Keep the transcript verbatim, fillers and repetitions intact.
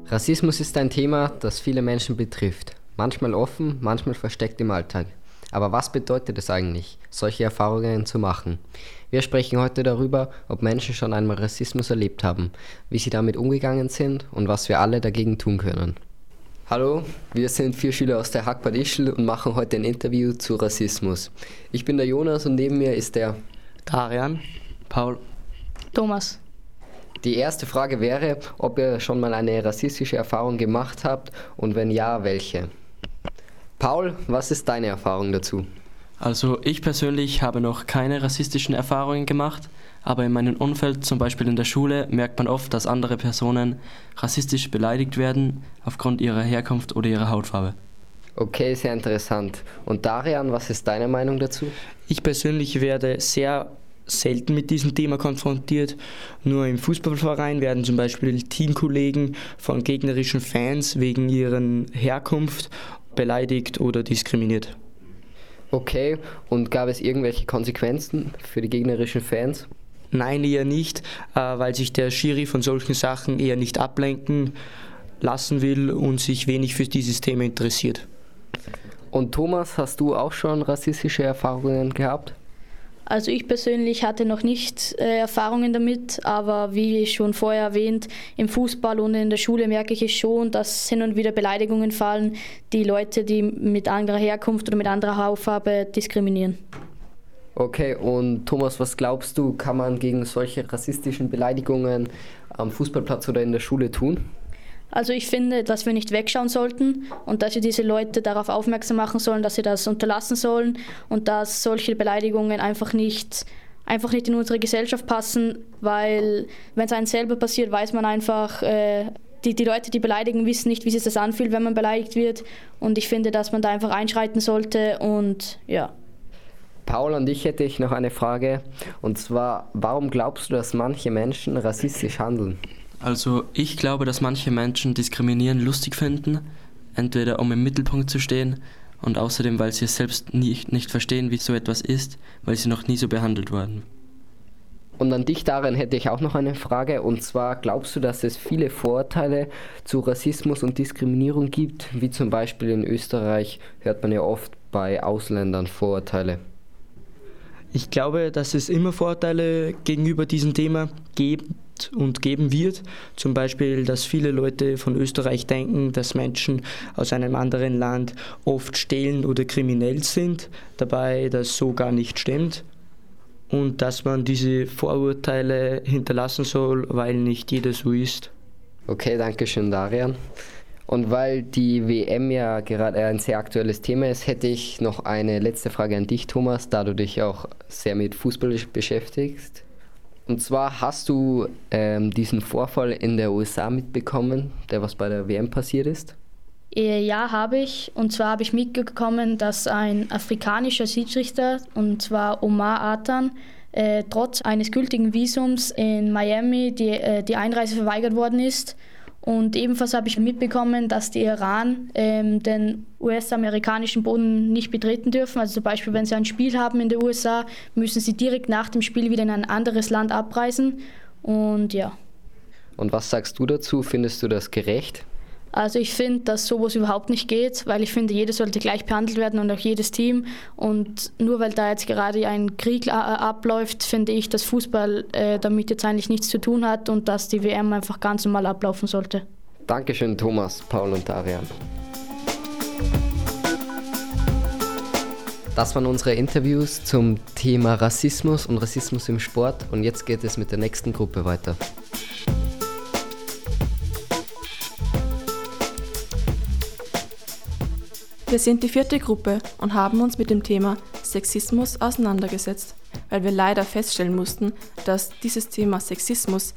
Rassismus ist ein Thema, das viele Menschen betrifft. Manchmal offen, manchmal versteckt im Alltag. Aber was bedeutet es eigentlich, solche Erfahrungen zu machen? Wir sprechen heute darüber, ob Menschen schon einmal Rassismus erlebt haben, wie sie damit umgegangen sind und was wir alle dagegen tun können. Hallo, wir sind vier Schüler aus der Hack Bad Ischl und machen heute ein Interview zu Rassismus. Ich bin der Jonas und neben mir ist der Darian, Paul, Thomas. Die erste Frage wäre, ob ihr schon mal eine rassistische Erfahrung gemacht habt und wenn ja, welche? Paul, was ist deine Erfahrung dazu? Also ich persönlich habe noch keine rassistischen Erfahrungen gemacht, aber in meinem Umfeld, zum Beispiel in der Schule, merkt man oft, dass andere Personen rassistisch beleidigt werden aufgrund ihrer Herkunft oder ihrer Hautfarbe. Okay, sehr interessant. Und Darian, was ist deine Meinung dazu? Ich persönlich werde sehr selten mit diesem Thema konfrontiert. Nur im Fußballverein werden zum Beispiel Teamkollegen von gegnerischen Fans wegen ihrer Herkunft beleidigt oder diskriminiert. Okay, und gab es irgendwelche Konsequenzen für die gegnerischen Fans? Nein, eher nicht, weil sich der Schiri von solchen Sachen eher nicht ablenken lassen will und sich wenig für dieses Thema interessiert. Und Thomas, hast du auch schon rassistische Erfahrungen gehabt? Also ich persönlich hatte noch nicht äh, Erfahrungen damit, aber wie schon vorher erwähnt, im Fußball und in der Schule merke ich es schon, dass hin und wieder Beleidigungen fallen, die Leute, die mit anderer Herkunft oder mit anderer Hautfarbe diskriminieren. Okay, und Thomas, was glaubst du, kann man gegen solche rassistischen Beleidigungen am Fußballplatz oder in der Schule tun? Also ich finde, dass wir nicht wegschauen sollten und dass wir diese Leute darauf aufmerksam machen sollen, dass sie das unterlassen sollen und dass solche Beleidigungen einfach nicht, einfach nicht in unsere Gesellschaft passen, weil wenn es einem selber passiert, weiß man einfach, äh, die, die Leute, die beleidigen, wissen nicht, wie sich das anfühlt, wenn man beleidigt wird, und ich finde, dass man da einfach einschreiten sollte und ja. Paul, an dich hätte ich noch eine Frage, und zwar, warum glaubst du, dass manche Menschen rassistisch handeln? Also ich glaube, dass manche Menschen Diskriminieren lustig finden, entweder um im Mittelpunkt zu stehen und außerdem, weil sie es selbst nicht, nicht verstehen, wie so etwas ist, weil sie noch nie so behandelt wurden. Und an dich, darin hätte ich auch noch eine Frage, und zwar, glaubst du, dass es viele Vorurteile zu Rassismus und Diskriminierung gibt, wie zum Beispiel in Österreich hört man ja oft bei Ausländern Vorurteile? Ich glaube, dass es immer Vorteile gegenüber diesem Thema gibt und geben wird. Zum Beispiel, dass viele Leute von Österreich denken, dass Menschen aus einem anderen Land oft stehlen oder kriminell sind, dabei das so gar nicht stimmt. Und dass man diese Vorurteile hinterlassen soll, weil nicht jeder so ist. Okay, danke schön, Darian. Und weil die W M ja gerade ein sehr aktuelles Thema ist, hätte ich noch eine letzte Frage an dich, Thomas, da du dich auch sehr mit Fußball beschäftigst. Und zwar, hast du ähm, diesen Vorfall in der U S A mitbekommen, der was bei der W M passiert ist? Ja, habe ich. Und zwar habe ich mitbekommen, dass ein afrikanischer Schiedsrichter, und zwar Omar Atan, äh, trotz eines gültigen Visums in Miami die, äh, die Einreise verweigert worden ist. Und ebenfalls habe ich mitbekommen, dass die Iran ähm, den U S-amerikanischen Boden nicht betreten dürfen. Also zum Beispiel, wenn sie ein Spiel haben in der U S A, müssen sie direkt nach dem Spiel wieder in ein anderes Land abreisen. Und ja. Und was sagst du dazu? Findest du das gerecht? Also ich finde, dass sowas überhaupt nicht geht, weil ich finde, jeder sollte gleich behandelt werden und auch jedes Team. Und nur weil da jetzt gerade ein Krieg äh, abläuft, finde ich, dass Fußball äh, damit jetzt eigentlich nichts zu tun hat und dass die W M einfach ganz normal ablaufen sollte. Dankeschön, Thomas, Paul und Darian. Das waren unsere Interviews zum Thema Rassismus und Rassismus im Sport, und jetzt geht es mit der nächsten Gruppe weiter. Wir sind die vierte Gruppe und haben uns mit dem Thema Sexismus auseinandergesetzt, weil wir leider feststellen mussten, dass dieses Thema Sexismus